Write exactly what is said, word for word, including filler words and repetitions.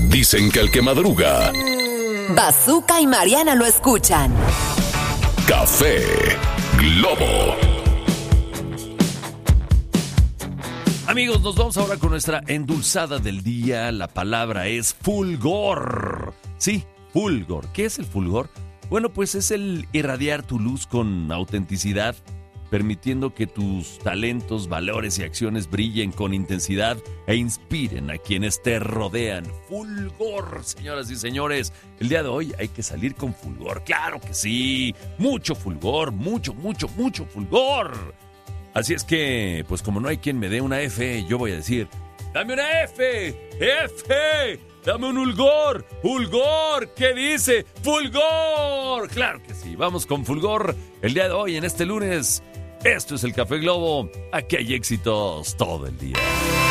Dicen que el que madruga, Bazooka y Mariana lo escuchan. Café Globo. Amigos, nos vamos ahora con nuestra endulzada del día. La palabra es fulgor. Sí, fulgor. ¿Qué es el fulgor? Bueno, pues es el irradiar tu luz con autenticidad, permitiendo que tus talentos, valores y acciones brillen con intensidad e inspiren a quienes te rodean. Fulgor, señoras y señores. El día de hoy hay que salir con fulgor. ¡Claro que sí! Mucho fulgor, mucho, mucho, mucho fulgor. Así es que, pues como no hay quien me dé una F, yo voy a decir, ¡dame una F! ¡F! ¡Dame un fulgor! ¡Fulgor! ¿Qué dice? ¡Fulgor! ¡Claro que sí! Vamos con fulgor el día de hoy, en este lunes. Esto es el Café Globo. Aquí hay éxitos todo el día.